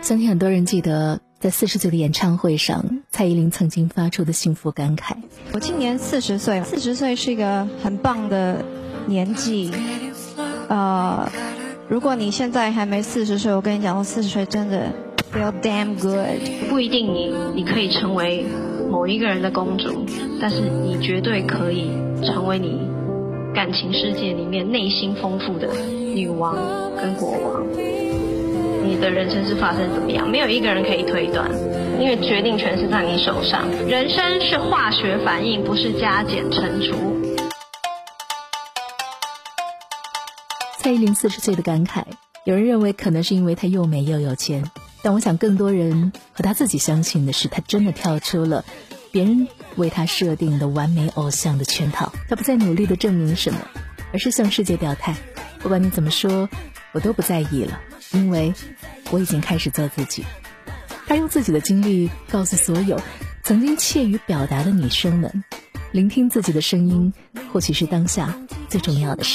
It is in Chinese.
相信很多人记得在40岁的演唱会上，蔡依林曾经发出的幸福感慨。 我今年40岁了，40岁是一个很棒的年纪。如果你现在还没40岁，我跟你讲，我40岁真的 feel damn good。 不一定你可以成为某一个人的公主，但是你绝对可以成为你感情世界里面内心丰富的女王跟国王。你的人生是发生怎么样，没有一个人可以推断，因为决定权是在你手上。人生是化学反应，不是加减乘除。 蔡依林40岁的感慨，有人认为可能是因为她又美又有钱，但我想更多人和她自己相信的是，她真的跳出了别人为她设定的完美偶像的圈套。她不再努力地证明什么，而是向世界表态，不管你怎么说，我都不在意了，因为我已经开始做自己。她用自己的经历告诉所有曾经怯于表达的女生们，聆听自己的声音，或许是当下最重要的事。